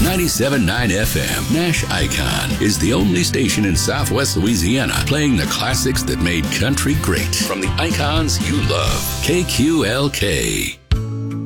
97.9 FM, Nash Icon, is the only station in Southwest Louisiana playing the classics that made country great. From the icons you love, KQLK.